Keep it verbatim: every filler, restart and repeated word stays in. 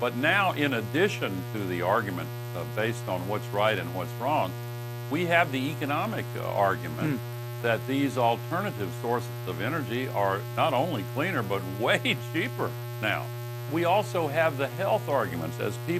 But now, in addition to the argument uh, based on what's right and what's wrong, we have the economic uh, argument Mm. that these alternative sources of energy are not only cleaner, but way cheaper now. We also have the health arguments as people